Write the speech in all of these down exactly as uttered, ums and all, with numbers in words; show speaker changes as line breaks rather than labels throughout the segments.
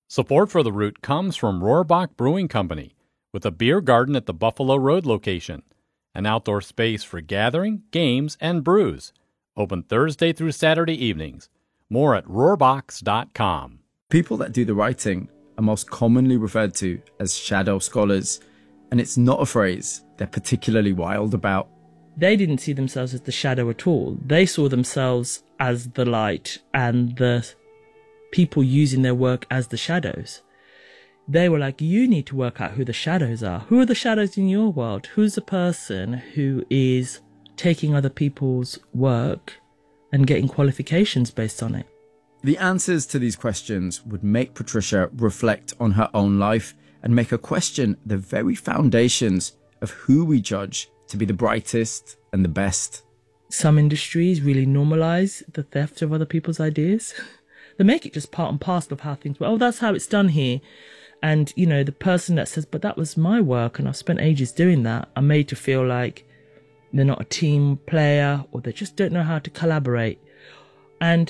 Support for The Root comes from Rohrbach Brewing Company, with a beer garden at the Buffalo Road location, an outdoor space for gathering, games, and brews. Open Thursday through Saturday evenings. More at rohrbachs dot com.
People that do the writing are most commonly referred to as shadow scholars, and it's not a phrase they're particularly wild about.
They didn't see themselves as the shadow at all. They saw themselves as the light and the people using their work as the shadows. They were like, you need to work out who the shadows are. Who are the shadows in your world? Who's the person who is taking other people's work and getting qualifications based on it?
The answers to these questions would make Patricia reflect on her own life and make her question the very foundations of who we judge to be the brightest and the best.
Some industries really normalize the theft of other people's ideas. They make it just part and parcel of how things work. Oh, that's how it's done here. And, you know, the person that says, but that was my work and I've spent ages doing that, are made to feel like they're not a team player or they just don't know how to collaborate. And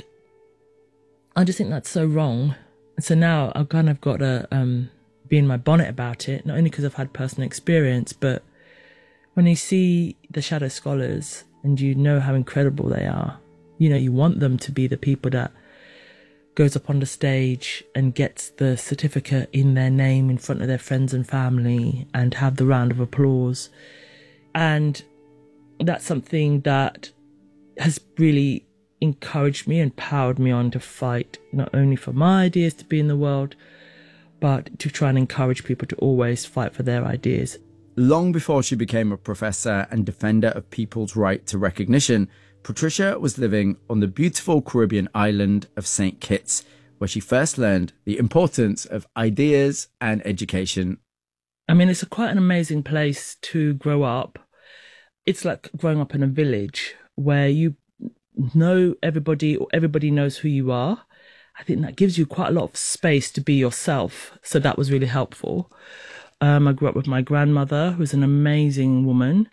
I just think that's so wrong. And so now I've kind of got to um, be in my bonnet about it, not only because I've had personal experience, but when you see the shadow scholars and you know how incredible they are, you know, you want them to be the people that goes up on the stage and gets the certificate in their name in front of their friends and family and have the round of applause. And that's something that has really encouraged me and powered me on to fight not only for my ideas to be in the world, but to try and encourage people to always fight for their ideas.
Long before she became a professor and defender of people's right to recognition, Patricia was living on the beautiful Caribbean island of Saint Kitts, where she first learned the importance of ideas and education.
I mean, it's a quite an amazing place to grow up. It's like growing up in a village where you know everybody or everybody knows who you are. I think that gives you quite a lot of space to be yourself. So that was really helpful. Um, I grew up with my grandmother, who's an amazing woman.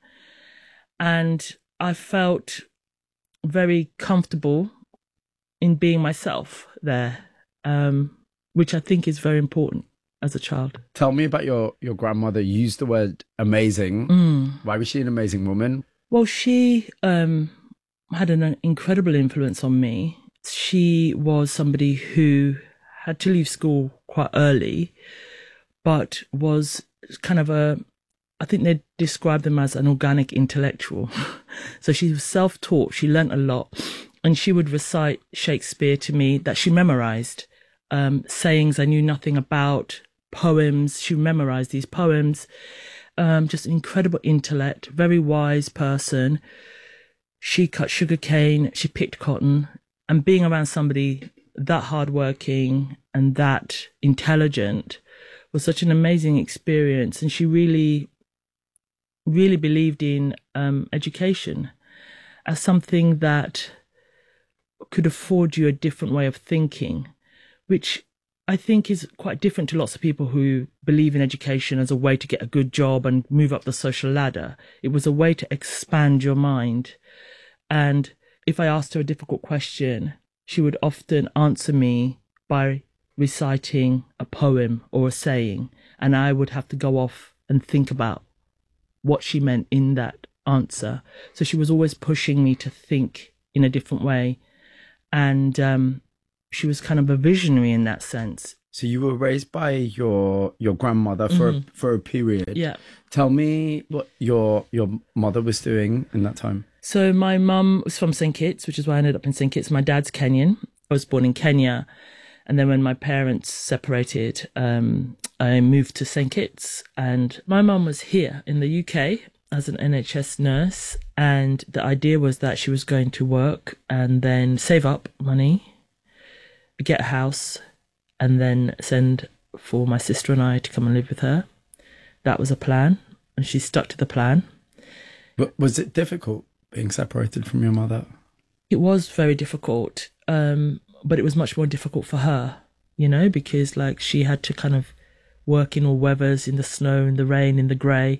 And I felt very comfortable in being myself there, um, which I think is very important as a child.
Tell me about your, your grandmother. You used the word amazing.
Mm.
Why was she an amazing woman?
Well, she um, had an incredible influence on me. She was somebody who had to leave school quite early, but was kind of a, I think they describe them as an organic intellectual. So she was self-taught. She learnt a lot. And she would recite Shakespeare to me that she memorized. Um, sayings I knew nothing about, poems. She memorized these poems. Um, just an incredible intellect, very wise person. She cut sugarcane. She picked cotton. And being around somebody that hardworking and that intelligent was such an amazing experience. And she really... really believed in um, education as something that could afford you a different way of thinking, which I think is quite different to lots of people who believe in education as a way to get a good job and move up the social ladder. It was a way to expand your mind. And if I asked her a difficult question, she would often answer me by reciting a poem or a saying, and I would have to go off and think about what she meant in that answer. So she was always pushing me to think in a different way. And um, she was kind of a visionary in that sense.
So you were raised by your your grandmother for mm-hmm. a, for a period.
Yeah.
Tell me what your your mother was doing in that time.
So my mum was from Saint Kitts, which is why I ended up in Saint Kitts. My dad's Kenyan. I was born in Kenya. And then when my parents separated, um, I moved to Saint Kitts. And my mum was here in the U K as an N H S nurse. And the idea was that she was going to work and then save up money, get a house, and then send for my sister and I to come and live with her. That was a plan. And she stuck to the plan.
But was it difficult being separated from your mother?
It was very difficult. Um, but it was much more difficult for her, you know, because like she had to kind of work in all weathers, in the snow, in the rain, in the grey.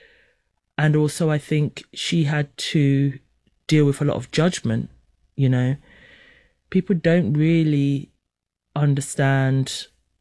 And also I think she had to deal with a lot of judgment, you know. People don't really understand